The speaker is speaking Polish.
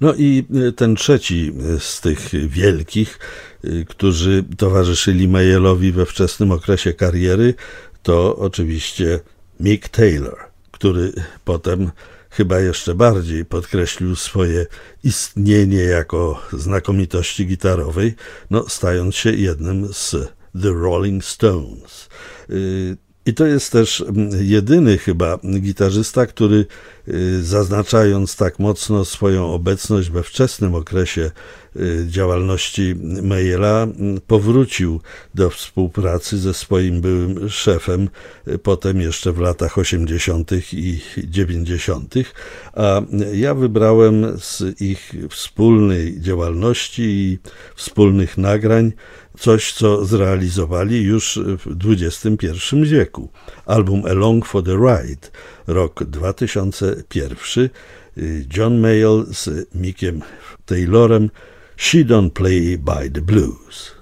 No i ten trzeci z tych wielkich, którzy towarzyszyli Mayelowi we wczesnym okresie kariery, to oczywiście Mick Taylor, który potem chyba jeszcze bardziej podkreślił swoje istnienie jako znakomitości gitarowej, stając się jednym z The Rolling Stones. I to jest też jedyny chyba gitarzysta, który zaznaczając tak mocno swoją obecność we wczesnym okresie działalności Mayela, powrócił do współpracy ze swoim byłym szefem, potem jeszcze w latach 80. i 90., a ja wybrałem z ich wspólnej działalności i wspólnych nagrań coś, co zrealizowali już w XXI wieku. Album Along for the Ride, rok 2001, John Mayall z Mickiem Taylorem, She Don't Play by the Blues.